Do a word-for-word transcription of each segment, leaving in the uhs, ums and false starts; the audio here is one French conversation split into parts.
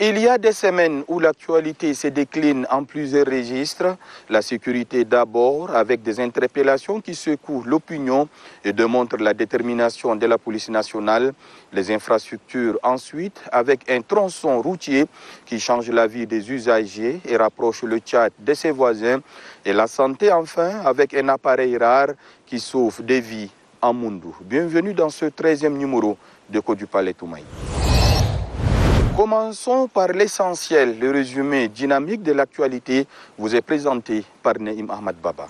Il y a des semaines où l'actualité se décline en plusieurs registres. La sécurité d'abord, avec des interpellations qui secouent l'opinion et démontrent la détermination de la police nationale. Les infrastructures ensuite, avec un tronçon routier qui change la vie des usagers et rapproche le Tchad de ses voisins. Et la santé enfin, avec un appareil rare qui sauve des vies en Moundou. Bienvenue dans ce treizième numéro de Côte du Palais Toumaï. Commençons par l'essentiel. Le résumé dynamique de l'actualité vous est présenté par Naïm Ahmad Baba.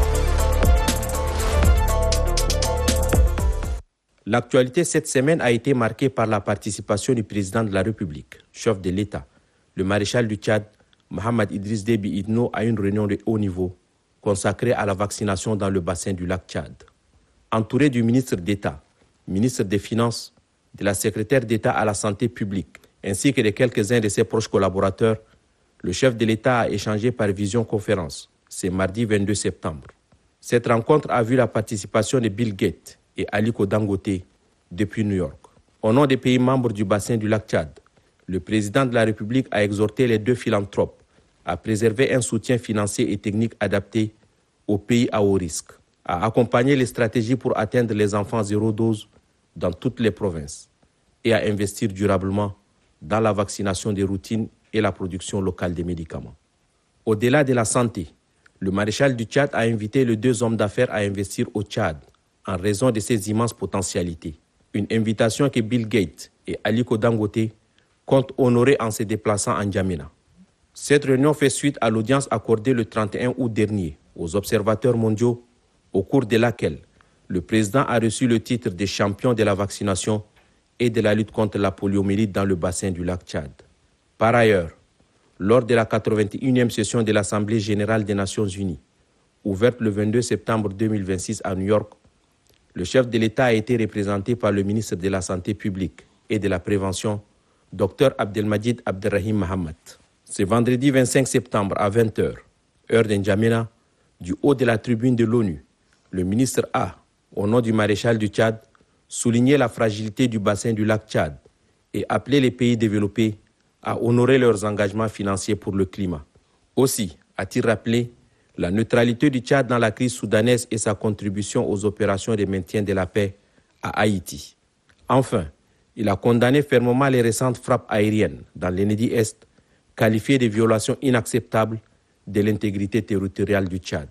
L'actualité cette semaine a été marquée par la participation du président de la République, chef de l'État, le maréchal du Tchad, Mohamed Idriss Déby Itno, à une réunion de haut niveau consacrée à la vaccination dans le bassin du lac Tchad. Entouré du ministre d'État, ministre des Finances, de la secrétaire d'État à la santé publique, ainsi que de quelques-uns de ses proches collaborateurs, le chef de l'État a échangé par visioconférence, ce mardi vingt-deux septembre. Cette rencontre a vu la participation de Bill Gates et Aliko Dangote depuis New York. Au nom des pays membres du bassin du lac Tchad, le président de la République a exhorté les deux philanthropes à préserver un soutien financier et technique adapté aux pays à haut risque, à accompagner les stratégies pour atteindre les enfants zéro dose dans toutes les provinces et à investir durablement dans la vaccination des routines et la production locale des médicaments. Au-delà de la santé, le maréchal du Tchad a invité les deux hommes d'affaires à investir au Tchad en raison de ses immenses potentialités. Une invitation que Bill Gates et Aliko Dangote comptent honorer en se déplaçant en N'Djamena. Cette réunion fait suite à l'audience accordée le trente et un août dernier aux observateurs mondiaux, au cours de laquelle le président a reçu le titre de champion de la vaccination et de la lutte contre la poliomyélite dans le bassin du lac Tchad. Par ailleurs, lors de la quatre-vingt-et-unième session de l'Assemblée générale des Nations unies, ouverte le vingt-deux septembre deux mille vingt-six à New York, le chef de l'État a été représenté par le ministre de la Santé publique et de la Prévention, Dr Abdelmadjid Abderrahim Mohamed. Ce vendredi vingt-cinq septembre à vingt heures, heure de N'Djamena, du haut de la tribune de l'ONU, le ministre a, au nom du maréchal du Tchad, souligner la fragilité du bassin du lac Tchad et appeler les pays développés à honorer leurs engagements financiers pour le climat. Aussi, a-t-il rappelé la neutralité du Tchad dans la crise soudanaise et sa contribution aux opérations de maintien de la paix à Haïti. Enfin, il a condamné fermement les récentes frappes aériennes dans l'Ennedi-Est, qualifiées de violations inacceptables de l'intégrité territoriale du Tchad.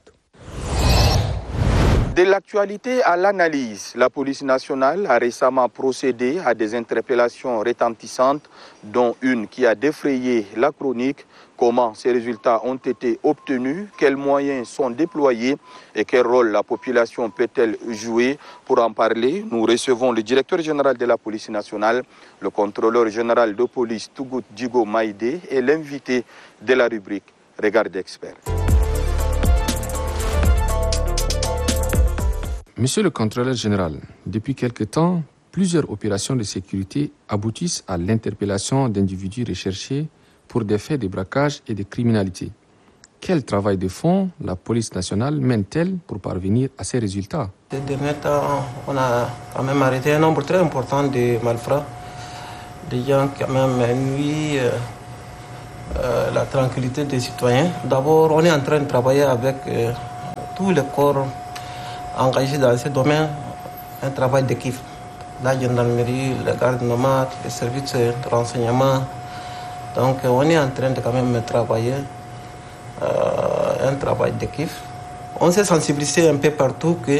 De l'actualité à l'analyse, la police nationale a récemment procédé à des interpellations retentissantes, dont une qui a défrayé la chronique. Comment ces résultats ont été obtenus, quels moyens sont déployés et quel rôle la population peut-elle jouer? Pour en parler, nous recevons le directeur général de la police nationale, le contrôleur général de police Tougout Djigo Maïdé et l'invité de la rubrique Regard d'expert. Monsieur le contrôleur général, depuis quelque temps, plusieurs opérations de sécurité aboutissent à l'interpellation d'individus recherchés pour des faits de braquage et de criminalité. Quel travail de fond la police nationale mène-t-elle pour parvenir à ces résultats? Ces derniers temps, on a quand même arrêté un nombre très important de malfrats, des gens qui quand même nuisent euh, euh, la tranquillité des citoyens. D'abord, on est en train de travailler avec euh, tous les corps engagés dans ce domaine, un travail d'équipe. La gendarmerie, les gardes nomades, les services de renseignement. Donc on est en train de quand même travailler euh, un travail d'équipe. On s'est sensibilisé un peu partout que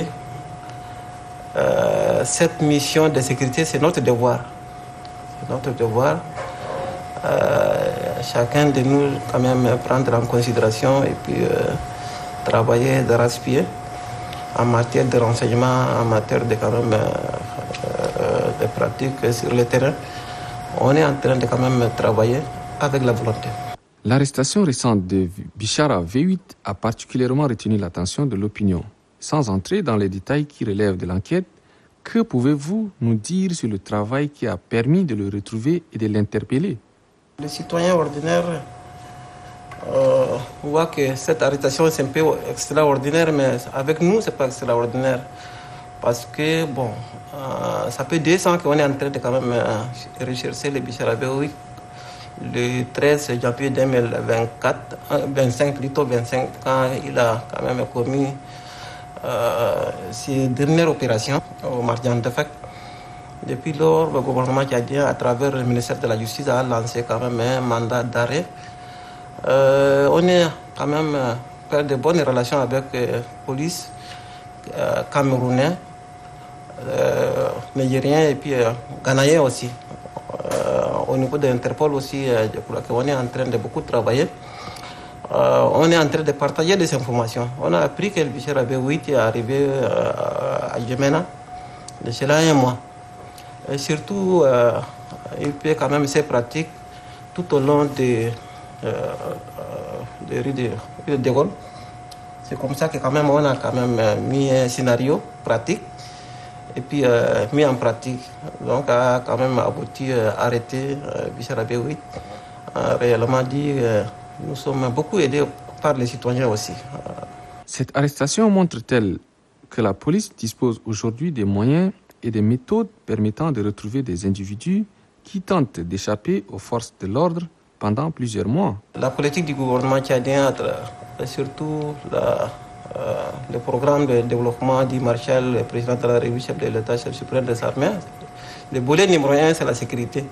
euh, cette mission de sécurité, c'est notre devoir. C'est notre devoir. Euh, chacun de nous quand même prendre en considération et puis euh, travailler d'arrache-pied en matière de renseignement, en matière de quand même euh, de pratiques sur le terrain. On est en train de quand même travailler avec la volonté. L'arrestation récente de Bichara V huit a particulièrement retenu l'attention de l'opinion. Sans entrer dans les détails qui relèvent de l'enquête, que pouvez-vous nous dire sur le travail qui a permis de le retrouver et de l'interpeller? Les citoyens ordinaires euh, voient que cette arrestation est un peu extraordinaire, mais avec nous, ce n'est pas extraordinaire. Parce que, bon, euh, ça fait deux ans qu'on est en train de quand même euh, rechercher les Bichara V huit. le treize janvier deux mille vingt-quatre, vingt-cinq plutôt vingt-cinq, quand il a quand même commis euh, ses dernières opérations au Marjan Defek. Depuis lors, le gouvernement tchadien, à travers le ministère de la Justice, a lancé quand même un mandat d'arrêt. Euh, on est quand même euh, de bonnes relations avec la euh, police euh, camerounais, euh, nigérien et puis euh, ghanéen aussi. Euh, au niveau de l'Interpol aussi, euh, je crois qu'on est en train de beaucoup travailler. Euh, on est en train de partager des informations. On a appris que le Bichir Rabé huit est arrivé euh, à Djamena de cela un mois. Et surtout, euh, il peut quand même ses pratiques tout au long de, euh, de rue de, de, de Gaulle. C'est comme ça que quand même on a quand même mis un scénario pratique et puis euh, mis en pratique. Donc a quand même abouti à euh, arrêter euh, Bichir Rabé huit. A réellement dit euh, nous sommes beaucoup aidés par les citoyens aussi. Cette arrestation montre-t-elle que la police dispose aujourd'hui des moyens et des méthodes permettant de retrouver des individus qui tentent d'échapper aux forces de l'ordre pendant plusieurs mois? La politique du gouvernement tchadien, surtout la, euh, le programme de développement du maréchal, le président de la République, chef de l'État, chef suprême des armées, le volet numéro un, c'est la sécurité.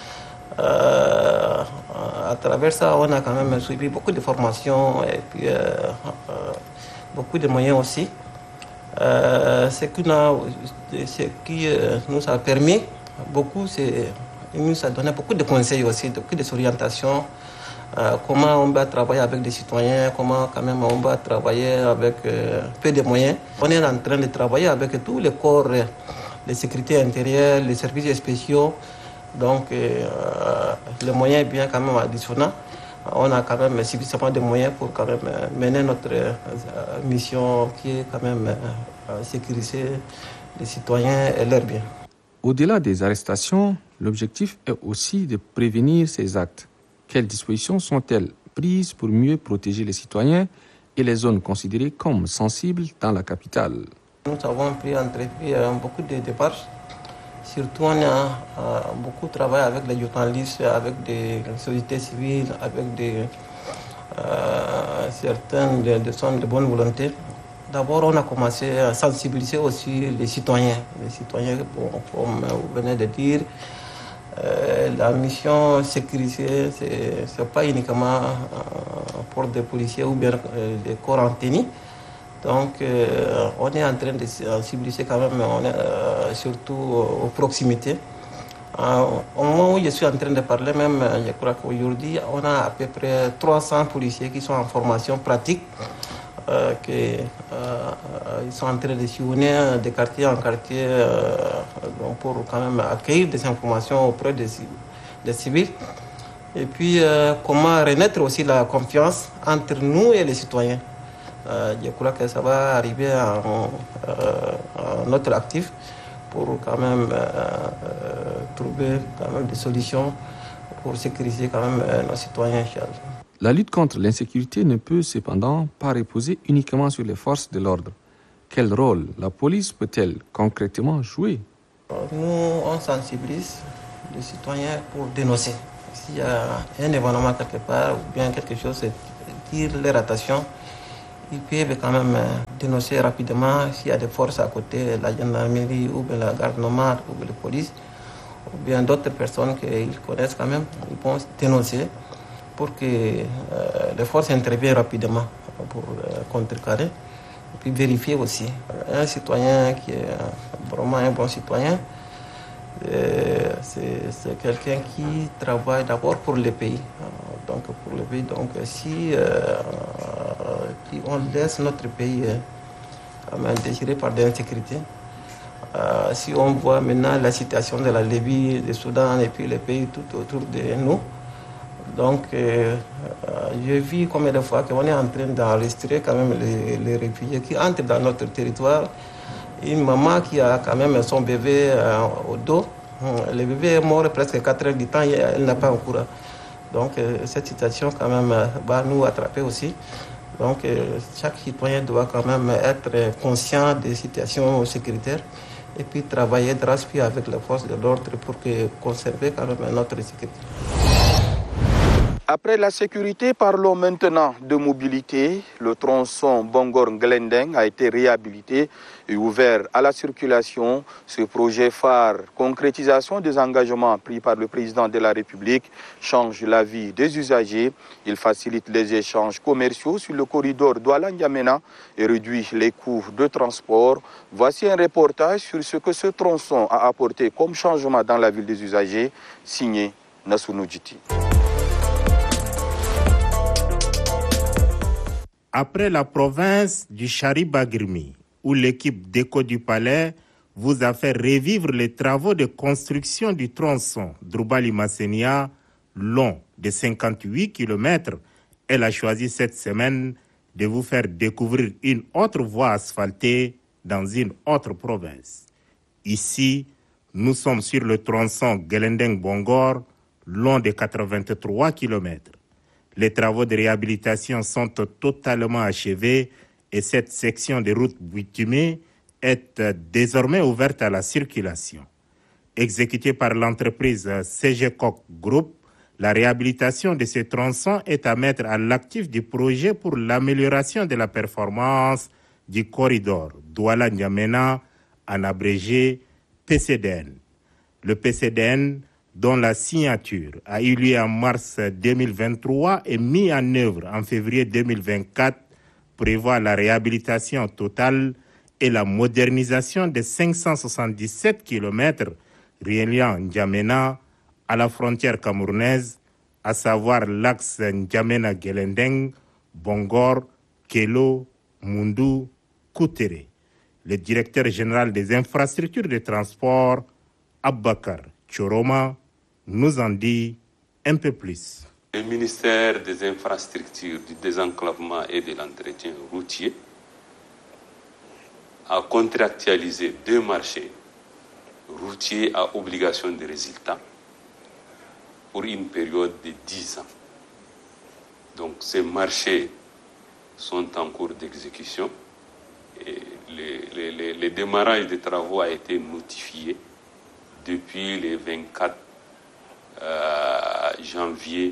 Euh, à travers ça, on a quand même suivi beaucoup de formations et puis euh, euh, beaucoup de moyens aussi. Euh, ce, a, ce qui euh, nous a permis beaucoup, c'est il nous a donné beaucoup de conseils aussi, beaucoup de orientations, euh, comment on va travailler avec des citoyens, comment quand même on va travailler avec euh, peu de moyens. On est en train de travailler avec tous les corps euh, de sécurité intérieure, les services spéciaux, donc euh, les moyens est bien quand même additionnant. On a quand même suffisamment de moyens pour quand même mener notre euh, mission qui est quand même euh, sécuriser les citoyens et leurs biens. Au-delà des arrestations, l'objectif est aussi de prévenir ces actes. Quelles dispositions sont-elles prises pour mieux protéger les citoyens et les zones considérées comme sensibles dans la capitale? Nous avons pris entrepris euh, beaucoup de démarches. Surtout, on a euh, beaucoup travaillé avec les journalistes, avec des sociétés civiles, avec des, euh, certaines de, de zones de bonne volonté. D'abord, on a commencé à sensibiliser aussi les citoyens. Les citoyens, bon, comme vous venez de dire, euh, la mission sécurisée, ce n'est pas uniquement euh, pour des policiers ou bien euh, des corps en tenue. Donc, euh, on est en train de sensibiliser quand même, on est, euh, surtout aux proximités. Euh, au moment où je suis en train de parler, même, je crois qu'aujourd'hui, on a à peu près trois cents policiers qui sont en formation pratique, euh, qui euh, ils sont en train de sillonner de quartier en quartier euh, pour quand même accueillir des informations auprès des, des civils. Et puis, euh, comment renaître aussi la confiance entre nous et les citoyens. Euh, je crois que ça va arriver à, euh, à notre actif pour quand même euh, euh, trouver quand même des solutions pour sécuriser quand même euh, nos citoyens. La lutte contre l'insécurité ne peut cependant pas reposer uniquement sur les forces de l'ordre. Quel rôle la police peut-elle concrètement jouer? Nous, on sensibilise les citoyens pour dénoncer. S'il y a un événement quelque part ou bien quelque chose, tire leur attention. Ils peuvent quand même dénoncer rapidement s'il y a des forces à côté, la gendarmerie ou bien la garde nomade ou bien la police, ou bien d'autres personnes qu'ils connaissent quand même, ils vont dénoncer pour que euh, les forces interviennent rapidement pour euh, contrecarrer et puis vérifier aussi. Un citoyen qui est vraiment un bon citoyen, euh, c'est, c'est quelqu'un qui travaille d'abord pour le pays. Donc, pour le pays. Donc, si euh, on laisse notre pays euh, désiré par l'insécurité, euh, si on voit maintenant la situation de la Libye, du Soudan et puis les pays tout autour de nous, donc euh, j'ai vu combien de fois qu'on est en train d'enregistrer quand même les, les réfugiés qui entrent dans notre territoire. Une maman qui a quand même son bébé euh, au dos, le bébé est mort presque quatre heures du temps et elle n'a pas encore. Donc euh, cette situation quand même euh, va nous attraper aussi. Donc euh, chaque citoyen doit quand même être conscient des situations sécuritaires et puis travailler d'arrache-pied avec les forces de l'ordre pour que, conserver quand même notre sécurité. Après la sécurité, parlons maintenant de mobilité. Le tronçon Bongor-Nglendeng a été réhabilité et ouvert à la circulation. Ce projet phare, concrétisation des engagements pris par le président de la République, change la vie des usagers. Il facilite les échanges commerciaux sur le corridor Douala-N'Djamena et réduit les coûts de transport. Voici un reportage sur ce que ce tronçon a apporté comme changement dans la ville des usagers, signé Nassounou Djiti. Après la province du Chari-Bagirmi, où l'équipe d'Éco du Palais vous a fait revivre les travaux de construction du tronçon Droubali-Massenia, long de cinquante-huit kilomètres, elle a choisi cette semaine de vous faire découvrir une autre voie asphaltée dans une autre province. Ici, nous sommes sur le tronçon Nglendeng-Bongor, long de quatre-vingt-trois kilomètres. Les travaux de réhabilitation sont totalement achevés et cette section de route bitumée est désormais ouverte à la circulation. Exécutée par l'entreprise C G C O C Group, la réhabilitation de ce tronçon est à mettre à l'actif du projet pour l'amélioration de la performance du corridor Douala-N'Djamena, en abrégé P C D N. Le P C D N, dont la signature a eu lieu en mars deux mille vingt-trois et mis en œuvre en février deux mille vingt-quatre, prévoit la réhabilitation totale et la modernisation de cinq cent soixante-dix-sept kilomètres reliant N'Djamena à la frontière camerounaise, à savoir l'axe N'Djamena-Nglendeng, Bongor, Kelo, Mundu, Koutere. Le directeur général des infrastructures de transport, Abakar Choroma, nous en dit un peu plus. Le ministère des Infrastructures, du Désenclavement et de l'Entretien routier a contractualisé deux marchés routiers à obligation de résultat pour une période de dix ans. Donc ces marchés sont en cours d'exécution et le, le, le, le démarrage des travaux a été notifié depuis le vingt-quatre euh, janvier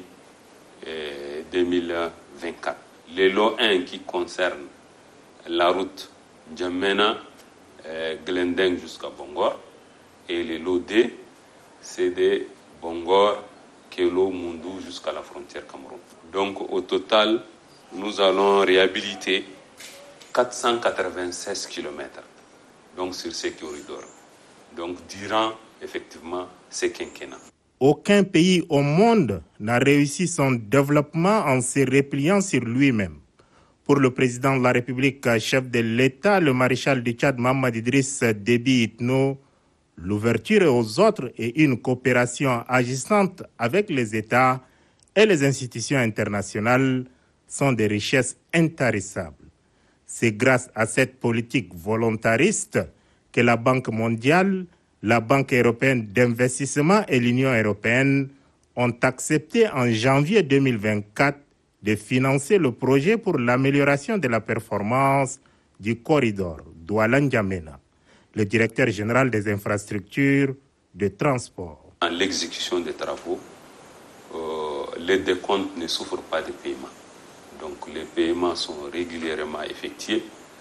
euh, deux mille vingt-quatre. Le lot un qui concerne la route N'Djamena, euh, Nglendeng jusqu'à Bongor, et le lot deux, c'est de Bongor, Kelo, Mundu jusqu'à la frontière Cameroun. Donc au total, nous allons réhabiliter quatre cent quatre-vingt-seize kilomètres donc, sur ces corridors. Donc durant effectivement ces quinquennats. Aucun pays au monde n'a réussi son développement en se repliant sur lui-même. Pour le président de la République, chef de l'État, le maréchal du Tchad, Mohamed Idriss Déby Itno, l'ouverture aux autres et une coopération agissante avec les États et les institutions internationales sont des richesses intarissables. C'est grâce à cette politique volontariste que la Banque mondiale, la Banque européenne d'investissement et l'Union européenne ont accepté en janvier deux mille vingt-quatre de financer le projet pour l'amélioration de la performance du corridor Douala-N'Djamena, le directeur général des infrastructures de transport. Dans l'exécution des travaux, euh, les décomptes ne souffrent pas de paiement. Donc les paiements sont régulièrement effectués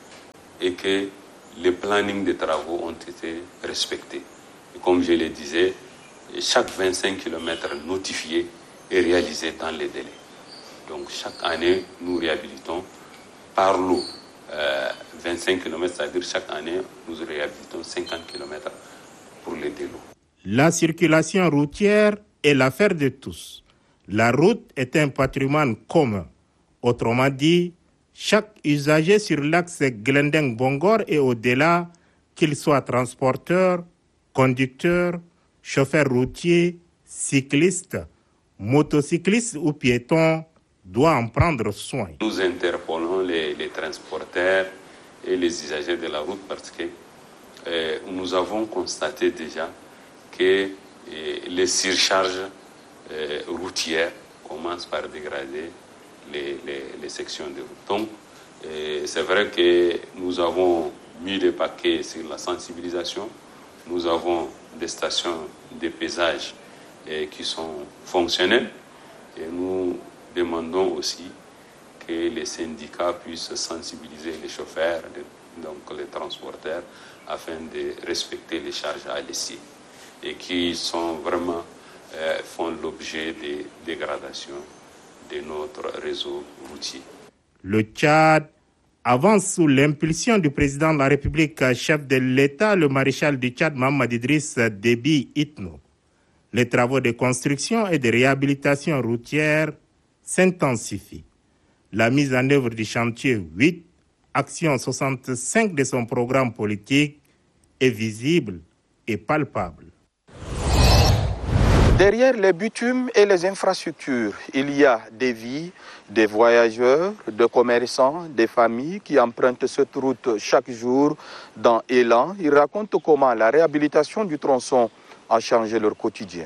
et que les plannings des travaux ont été respectés. Et comme je le disais, chaque vingt-cinq kilomètres notifiés est réalisé dans les délais. Donc chaque année, nous réhabilitons par lot euh, vingt-cinq kilomètres, c'est-à-dire chaque année, nous réhabilitons cinquante kilomètres pour les délots. La circulation routière est l'affaire de tous. La route est un patrimoine commun. Autrement dit, chaque usager sur l'axe Nglendeng-Bongor et au-delà, qu'il soit transporteur, conducteur, chauffeur routier, cycliste, motocycliste ou piéton, doit en prendre soin. Nous interpellons les, les transporteurs et les usagers de la route parce que euh, nous avons constaté déjà que euh, les surcharges euh, routières commencent par dégrader les, les, les sections de route. Donc, euh, c'est vrai que nous avons mis les paquets sur la sensibilisation. Nous avons des stations de pesage euh, qui sont fonctionnelles. Et nous demandons aussi que les syndicats puissent sensibiliser les chauffeurs, donc les transporteurs, afin de respecter les charges à l'essieu et qui sont vraiment euh, font l'objet de dégradation de notre réseau routier. Le Tchad avance sous l'impulsion du président de la République, chef de l'État, le maréchal du Tchad, Mohamed Idriss Déby Itno. Les travaux de construction et de réhabilitation routière s'intensifient. La mise en œuvre du chantier huit, action soixante-cinq de son programme politique, est visible et palpable. Derrière les bitumes et les infrastructures, il y a des vies, des voyageurs, des commerçants, des familles qui empruntent cette route chaque jour dans Élan. Ils racontent comment la réhabilitation du tronçon a changé leur quotidien.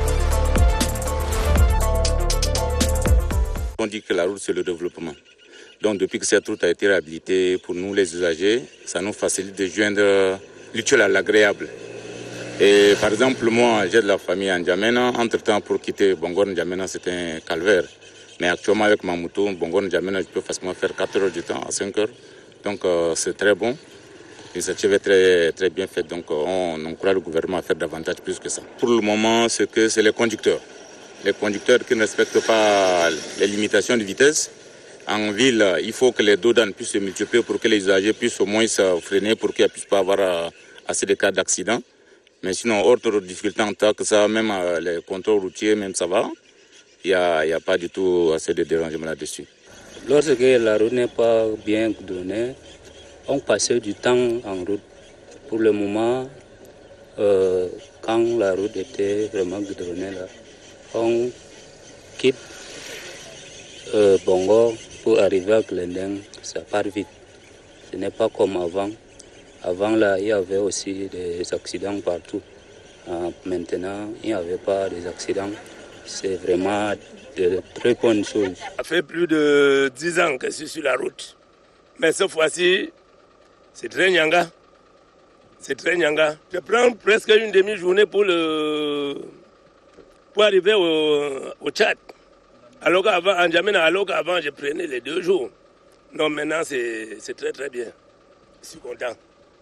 On dit que la route, c'est le développement. Donc, depuis que cette route a été réhabilitée, pour nous, les usagers, ça nous facilite de joindre l'utile à l'agréable. Et par exemple, moi, j'ai de la famille en N'Djamena. Entre-temps, pour quitter Bongor N'Djamena, c'était un calvaire. Mais actuellement, avec ma moto, Bongor N'Djamena, je peux facilement faire quatre heures du temps à cinq heures. Donc, euh, c'est très bon. L'initiative est très, très bien faite. Donc, on, on encourage le gouvernement à faire davantage plus que ça. Pour le moment, c'est que c'est les conducteurs. Les conducteurs qui ne respectent pas les limitations de vitesse. En ville, il faut que les douanes puissent se multiplier pour que les usagers puissent au moins se freiner, pour qu'il ne puisse pas avoir assez de cas d'accident. Mais sinon, autre difficulté en tant que ça, même euh, les contrôles routiers, même ça va. Il n'y a, a pas du tout assez de dérangement là-dessus. Lorsque la route n'est pas bien goudronnée, on passait du temps en route. Pour le moment, euh, quand la route était vraiment goudronnée, là, on quitte euh, Bongor pour arriver à Glendeng, ça part vite. Ce n'est pas comme avant. Avant, là, il y avait aussi des accidents partout. Euh, maintenant, il n'y avait pas des accidents. C'est vraiment de très bonnes choses. Ça fait plus de dix ans que je suis sur la route. Mais cette fois-ci, c'est très nyanga. C'est très nyanga. Je prends presque une demi-journée pour, le... pour arriver au, au Tchad. Alors qu'avant, en N'Djamena, alors qu'avant, je prenais les deux jours. Non, maintenant, c'est, c'est très très bien. Je suis content.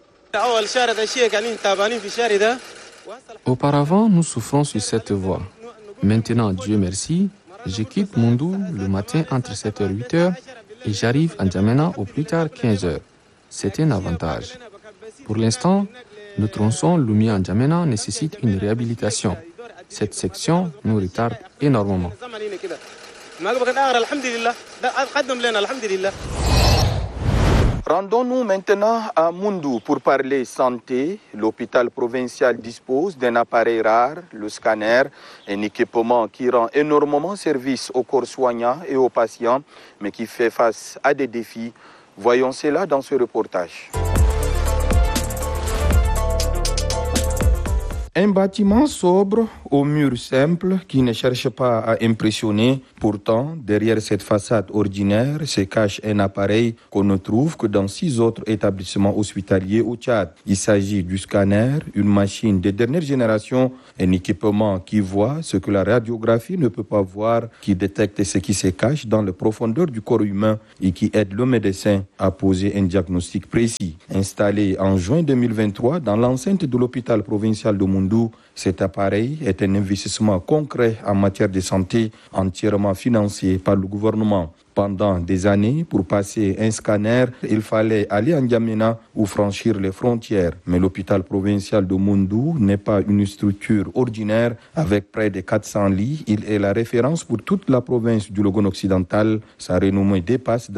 Auparavant, nous souffrons sur cette voie. Maintenant, Dieu merci, je quitte Mondou le matin entre sept heures et huit heures et j'arrive à N'Djamena au plus tard quinze heures. C'est un avantage. Pour l'instant, le tronçon Lumia-N'Djamena nécessite une réhabilitation. Cette section nous retarde énormément. Rendons-nous maintenant à Moundou pour parler santé. L'hôpital provincial dispose d'un appareil rare, le scanner, un équipement qui rend énormément service aux corps soignants et aux patients, mais qui fait face à des défis. Voyons cela dans ce reportage. Un bâtiment sobre, aux murs simples, qui ne cherche pas à impressionner. Pourtant, derrière cette façade ordinaire se cache un appareil qu'on ne trouve que dans six autres établissements hospitaliers au Tchad. Il s'agit du scanner, une machine de dernière génération, un équipement qui voit ce que la radiographie ne peut pas voir, qui détecte ce qui se cache dans les profondeurs du corps humain et qui aide le médecin à poser un diagnostic précis. Installé en juin deux mille vingt-trois dans l'enceinte de l'hôpital provincial de Moundou, cet appareil est un investissement concret en matière de santé entièrement financé par le gouvernement. Pendant des années, pour passer un scanner, il fallait aller à N'Djamena ou franchir les frontières. Mais l'hôpital provincial de Moundou n'est pas une structure ordinaire avec près de quatre cents lits. Il est la référence pour toute la province du Logone occidental. Sa renommée dépasse